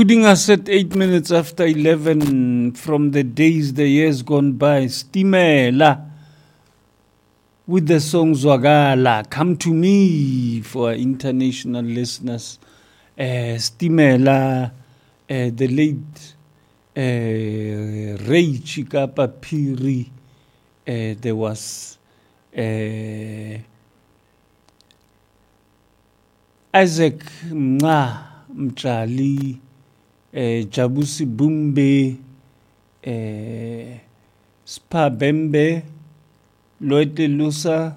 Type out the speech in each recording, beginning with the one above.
Putting us at 8 minutes after 11 from the days, the years gone by. Stimela with the song Zwagala, Come to Me for our international listeners. Stimela, the late Ray Chikapa Piri. There was Isaac Mchali, Jabusi Bumbe, Spa Bembe, Loete Lusa.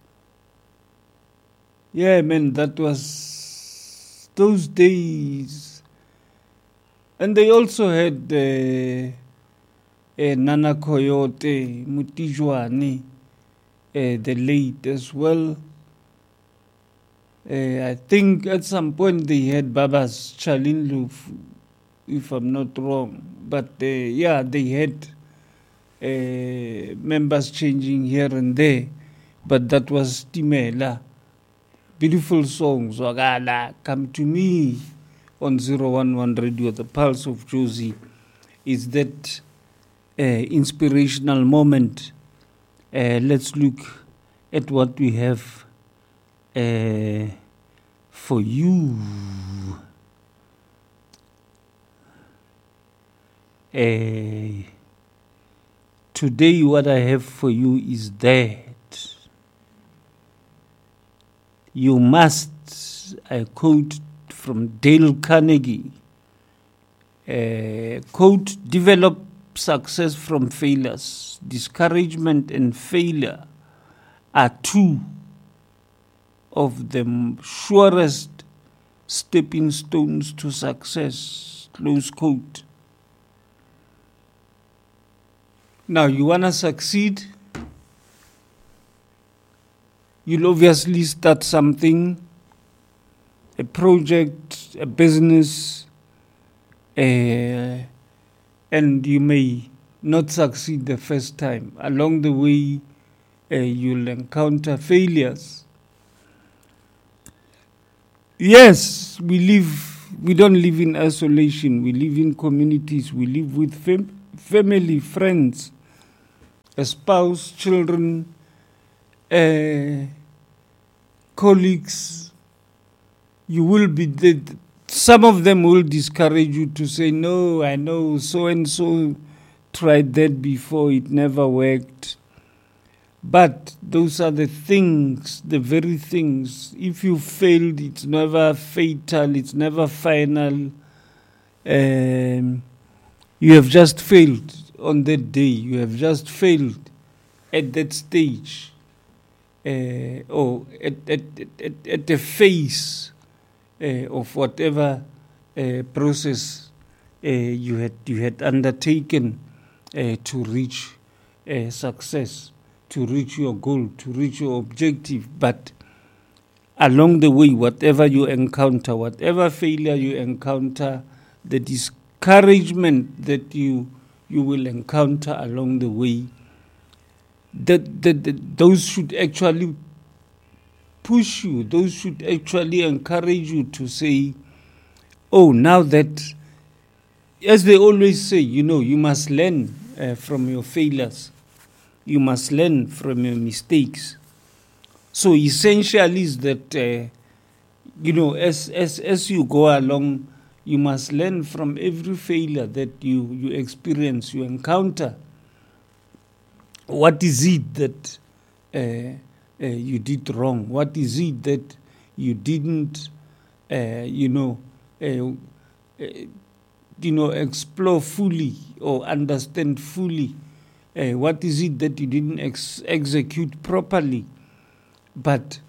Yeah, man, that was those days. And they also had Nana Coyote, Mutijwani, the late as well. I think at some point they had Baba's Chalinlu, if I'm not wrong. But yeah, they had members changing here and there. But that was Timela. Beautiful songs, Wagala, Come to Me on 011 Radio, the Pulse of Josie. Is that inspirational moment? Let's look at what we have for you. Today what I have for you is that you must, I quote from Dale Carnegie, quote, develop success from failures. Discouragement and failure are two of the surest stepping stones to success, close quote. Now, you want to succeed? You'll obviously start something, a project, a business, and you may not succeed the first time. Along the way, you'll encounter failures. Yes, we don't live in isolation. We live in communities. We live with family, friends, a spouse, children, colleagues. You will be dead. Some of them will discourage you to say, no, I know so-and-so tried that before, it never worked. But those are the things, the very things. If you failed, it's never fatal, it's never final. You have just failed on that day. You have just failed at that stage, or at the phase of whatever process you had undertaken to reach success, to reach your goal, to reach your objective. But along the way, whatever you encounter, whatever failure you encounter, the discouragement that you will encounter along the way, those should actually push you, those should actually encourage you to say, oh, now that, as they always say, you must learn from your failures. You must learn from your mistakes. So essentially is that, as you go along, you must learn from every failure that you experience, you encounter. What is it that you did wrong? What is it that you didn't, explore fully or understand fully? What is it that you didn't execute properly? But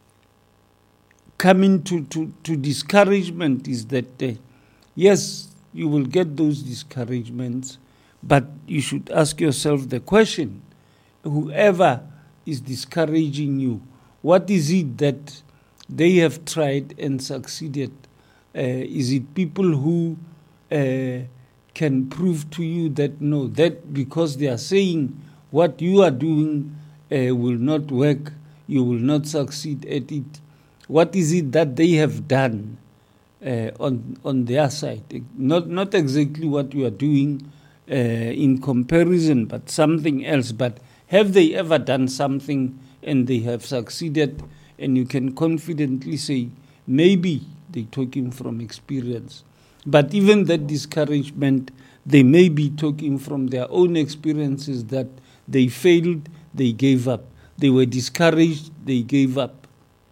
coming to discouragement is that, yes, you will get those discouragements, but you should ask yourself the question, whoever is discouraging you, what is it that they have tried and succeeded? Is it people who can prove to you that no, that because they are saying what you are doing will not work, you will not succeed at it? What is it that they have done on their side. Not exactly what you are doing in comparison, but something else. But have they ever done something and they have succeeded? And you can confidently say, maybe they're talking from experience. But even that discouragement, they may be talking from their own experiences that they failed, they gave up. They were discouraged, they gave up.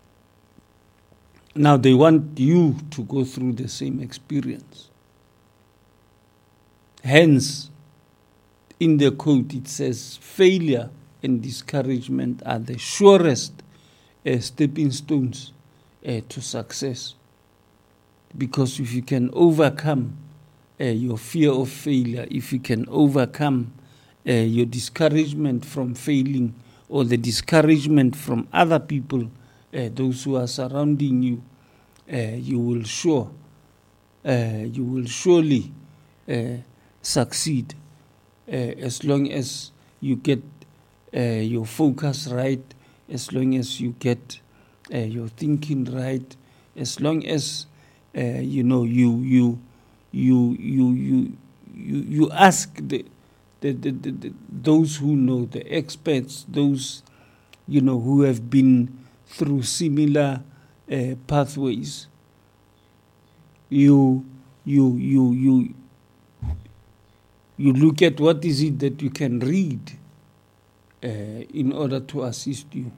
Now they want you to go through the same experience. Hence, in the quote it says, failure and discouragement are the surest stepping stones to success. Because if you can overcome your fear of failure, if you can overcome your discouragement from failing or the discouragement from other people, those who are surrounding you, you will surely succeed as long as you get your focus right, as long as you get your thinking right, as long as you ask those who know, the experts, those who have been through similar pathways. You look at what is it that you can read in order to assist you.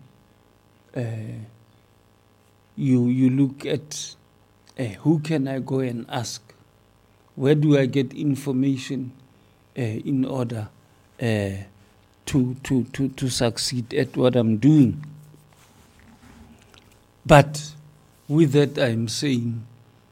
You look at who can I go and ask? Where do I get information in order to succeed at what I'm doing? But with that, I'm saying,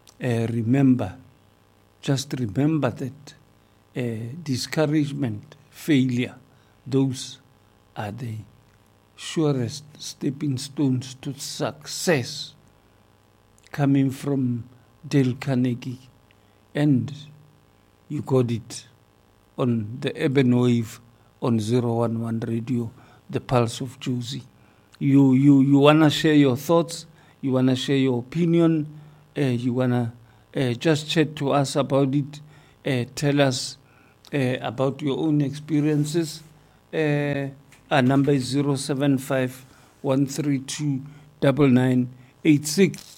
just remember that discouragement, failure, those are the surest stepping stones to success, coming from Dale Carnegie. And you got it on the Urban Wave on 011 Radio, the Pulse of Jozi. You want to share your thoughts, you want to share your opinion, you want to just chat to us about it, tell us about your own experiences. Our number is 075 132 9986.